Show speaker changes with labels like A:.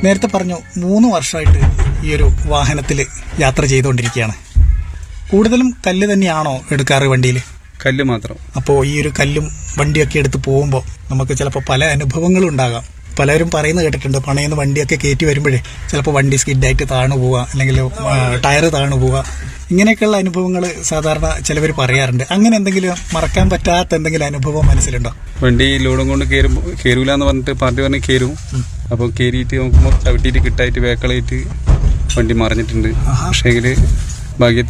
A: നേരത്തെ പറഞ്ഞു 3 വർഷമായിട്ട് ഈ ഒരു വാഹനത്തിൽ യാത്ര ചെയ്തുകൊണ്ടിരിക്കുകയാണ്. കൂടുതലും കല്ല് തന്നെയാണോ എടുക്കാറ് വണ്ടിയിൽ?
B: കല്ല് മാത്രം.
A: അപ്പോൾ ഈ ഒരു കല്ലും വണ്ടിയൊക്കെ എടുത്ത് പോകുമ്പോൾ നമുക്ക് ചിലപ്പോൾ പല അനുഭവങ്ങളും ഉണ്ടാകാം. പലരും പറയുന്നത് കേട്ടിട്ടുണ്ട്, പണയുന്ന വണ്ടിയൊക്കെ കയറ്റി വരുമ്പോഴേ ചിലപ്പോൾ വണ്ടി സ്കിഡായിട്ട് താണു പോവുക, അല്ലെങ്കിൽ ടയർ താണു പോവുക, ഇങ്ങനെയൊക്കെയുള്ള അനുഭവങ്ങൾ സാധാരണ ചിലവർ പറയാറുണ്ട്. അങ്ങനെ എന്തെങ്കിലും മറക്കാൻ പറ്റാത്ത എന്തെങ്കിലും അനുഭവം മനസ്സിലുണ്ടോ?
B: വണ്ടി ലോഡും കൊണ്ട് കയറൂല എന്ന് പറഞ്ഞിട്ട് പാർട്ടി പറഞ്ഞ് കയറും. അപ്പോൾ കയറിയിട്ട് നോക്കുമ്പോൾ ചവിട്ടിയിട്ട് കിട്ടായിട്ട് വേക്കളായിട്ട് വണ്ടി മറിഞ്ഞിട്ടുണ്ട്. പക്ഷേങ്കിൽ ഭാഗ്യത്തിൽ